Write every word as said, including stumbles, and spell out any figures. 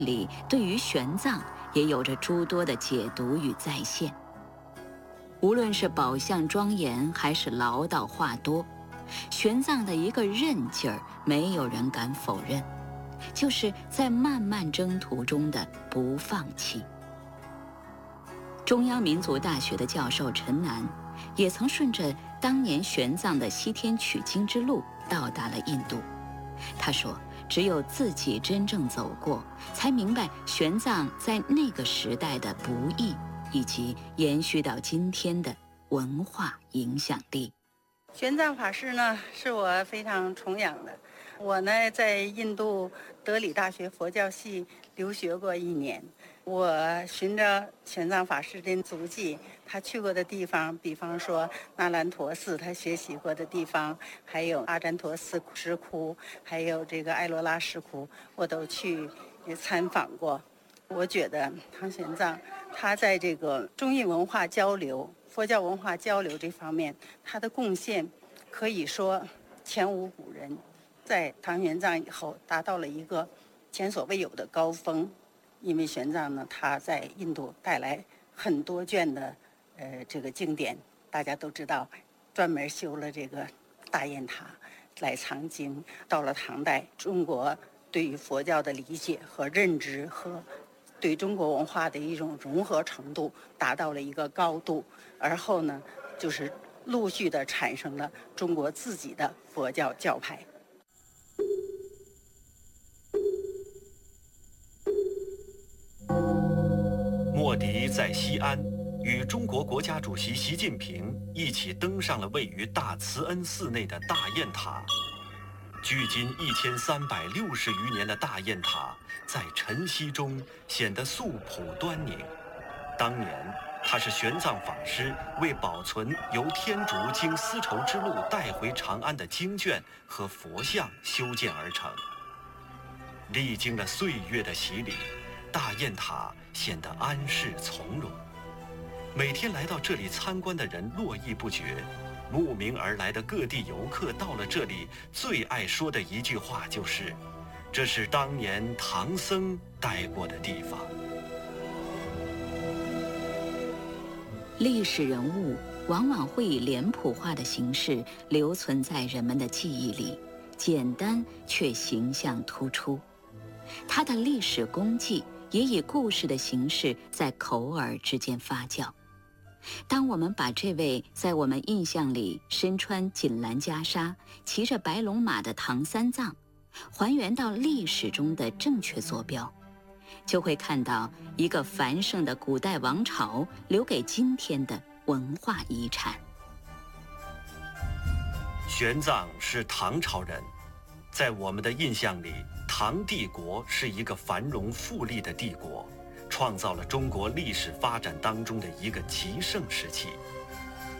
里对于玄奘也有着诸多的解读与再现。无论是宝相庄严，还是唠叨话多，玄奘的一个韧劲儿，没有人敢否认，就是在漫漫征途中的不放弃。中央民族大学的教授陈南也曾顺着当年玄奘的西天取经之路到达了印度。他说，只有自己真正走过，才明白玄奘在那个时代的不易，以及延续到今天的文化影响力。 玄奘法师呢，是我非常崇仰的。我呢，在印度德里大学佛教系留学过一年。我循着玄奘法师的足迹，他去过的地方，比方说那兰陀寺，他学习过的地方，还有阿占陀寺石窟，还有这个艾罗拉石窟，我都去参访过。我觉得唐玄奘他在这个中印文化交流、佛教文化交流这方面，他的贡献可以说前无古人，在唐玄奘以后达到了一个前所未有的高峰。因为玄奘呢，他在印度带来很多卷的呃这个经典，大家都知道，专门修了这个大雁塔来藏经。到了唐代，中国对于佛教的理解和认知和对中国文化的一种融合程度达到了一个高度，而后呢，就是陆续的产生了中国自己的佛教教派。 莫迪在西安与中国国家主席习近平一起登上了位于大慈恩寺内的大雁塔。距今一千三百六十余年的大雁塔，在晨曦中显得素朴端宁。当年，它是玄奘法师为保存由天竺经丝绸之路带回长安的经卷和佛像修建而成。历经了岁月的洗礼，大雁塔显得安适从容。每天来到这里参观的人络绎不绝，慕名而来的各地游客到了这里，最爱说的一句话就是：“这是当年唐僧待过的地方。” 历史人物往往会以脸谱化的形式留存在人们的记忆里，简单却形象突出。他的历史功绩也以故事的形式在口耳之间发酵。当我们把这位在我们印象里身穿锦蓝袈裟、骑着白龙马的唐三藏还原到历史中的正确坐标，就会看到一个繁盛的古代王朝留给今天的文化遗产。 玄奘是唐朝人，在我们的印象里，唐帝国是一个繁荣富丽的帝国，创造了中国历史发展当中的一个极盛时期。